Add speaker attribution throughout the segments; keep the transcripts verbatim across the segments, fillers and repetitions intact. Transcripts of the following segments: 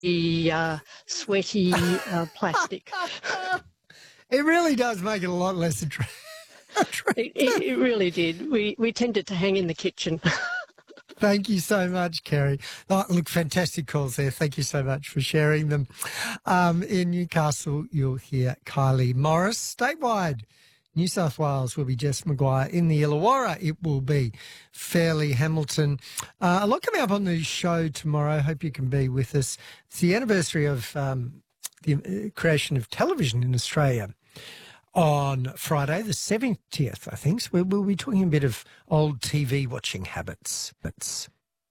Speaker 1: uh, sweaty uh, plastic.
Speaker 2: It really does make it a lot less attractive.
Speaker 1: It, it, it really did. We we tended to hang in the kitchen.
Speaker 2: Thank you so much, Kerry. Oh, look, fantastic calls there. Thank you so much for sharing them. Um, in Newcastle, you'll hear Kylie Morris. Statewide, New South Wales will be Jess Maguire. In the Illawarra, it will be Fairleigh Hamilton. Uh, a lot coming up on the show tomorrow. Hope you can be with us. It's the anniversary of um, the creation of television in Australia on Friday, the seventieth, I think. So we'll, we'll be talking a bit of old T V watching habits. But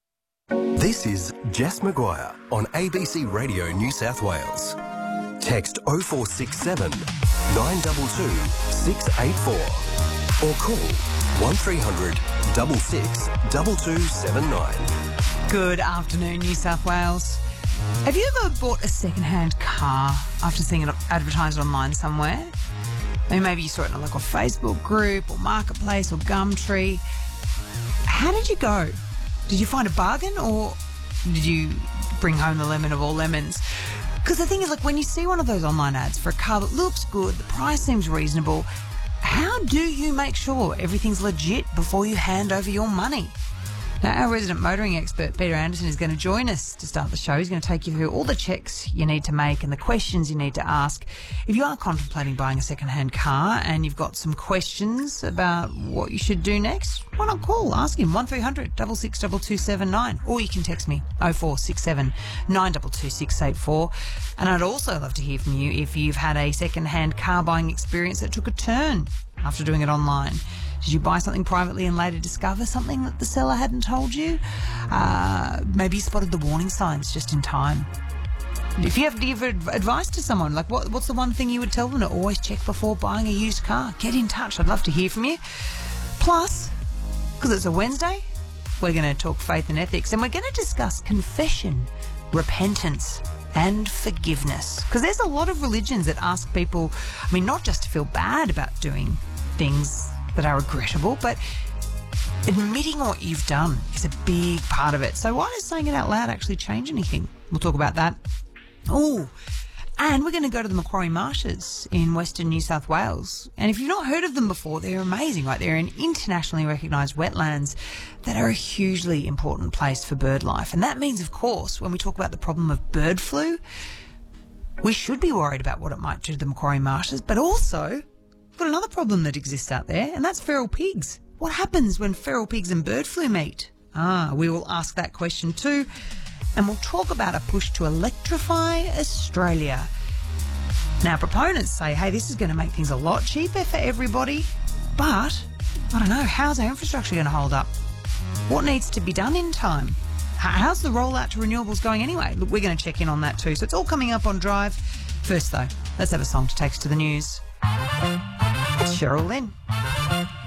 Speaker 3: This is Jess Maguire on A B C Radio New South Wales. Text oh four six seven, nine two two, six eight four or call one three hundred, six six, two two seven nine.
Speaker 4: Good afternoon, New South Wales. Have you ever bought a second-hand car after seeing it advertised online somewhere? I mean, maybe you saw it in a local Facebook group or Marketplace or Gumtree. How did you go? Did you find a bargain or did you bring home the lemon of all lemons? Because the thing is, like, when you see one of those online ads for a car that looks good, the price seems reasonable, how do you make sure everything's legit before you hand over your money? Now, our resident motoring expert, Peter Anderson, is going to join us to start the show. He's going to take you through all the checks you need to make and the questions you need to ask. If you are contemplating buying a second-hand car and you've got some questions about what you should do next, why not call? Ask him, one three hundred, six six, two two seven nine. Or you can text me, oh four six seven, nine two two, six eight four. And I'd also love to hear from you if you've had a second-hand car buying experience that took a turn after doing it online. Did you buy something privately and later discover something that the seller hadn't told you? Uh, maybe you spotted the warning signs just in time. If you have to give advice to someone, like what, what's the one thing you would tell them to always check before buying a used car? Get in touch. I'd love to hear from you. Plus, because it's a Wednesday, we're going to talk faith and ethics, and we're going to discuss confession, repentance, and forgiveness. Because there's a lot of religions that ask people, I mean, not just to feel bad about doing things that are regrettable, but admitting what you've done is a big part of it. So why does saying it out loud actually change anything? We'll talk about that. Oh, and we're going to go to the Macquarie Marshes in Western New South Wales. And if you've not heard of them before, they're amazing, right? They're in internationally recognised wetlands that are a hugely important place for bird life. And that means, of course, when we talk about the problem of bird flu, we should be worried about what it might do to the Macquarie Marshes, but also got another problem that exists out there, and that's feral pigs. What happens when feral pigs and bird flu meet? Ah, we will ask that question too, and we'll talk about a push to electrify Australia. Now, proponents say, hey, this is going to make things a lot cheaper for everybody, but I don't know, how's our infrastructure going to hold up? What needs to be done in time? How's the rollout to renewables going anyway? Look, we're going to check in on that too, so it's all coming up on Drive. First, though, let's have a song to take us to the news. It's Cheryl Lynn.